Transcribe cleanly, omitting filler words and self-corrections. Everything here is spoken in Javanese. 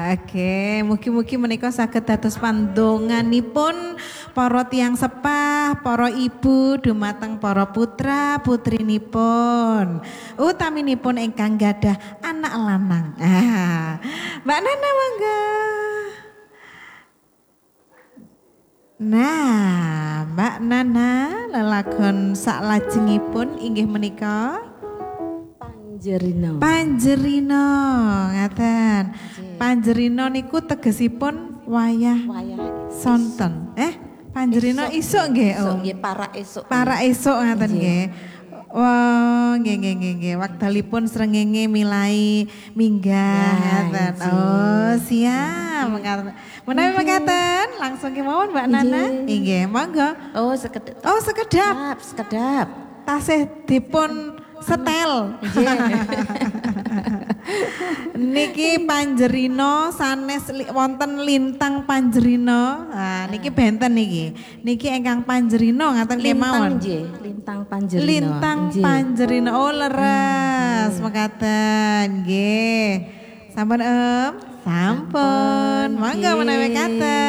Oke, mugi-mugi menika saged dados pandonganipun para tiyang sepah, para ibu dumateng para putra putrinipun. Utaminipun ingkang gadah anak lanang. Mbak Nana monggo. Nah, Mbak Nana lelagon saklajengipun inggih menika Panjerino. Panjerino, ngaten. Panjerino niku tegesipun wayah sonten. Panjerino isuk nggih, Esuk nggih para esuk. Para esuk ngaten nggih. Wah, nggih. Wekdalipun srengenge milai minggah ngaten. Oh, siap. Menawi mekaten, langsung kemawon Mbak Nana. Nggih, monggo. Oh, sekedap. Oh, sekedap. Sekedap. Tasih dipun setel. Niki Panjerino sanes wonten lintang Panjerino. Nah, niki benten niki. Niki ingkang Panjerino ngaten kemawon. Lintang Panjerino. Lintang Panjerino. Oh, leres mekaten nggih. Sampun, sampun. Monggo menawi katen.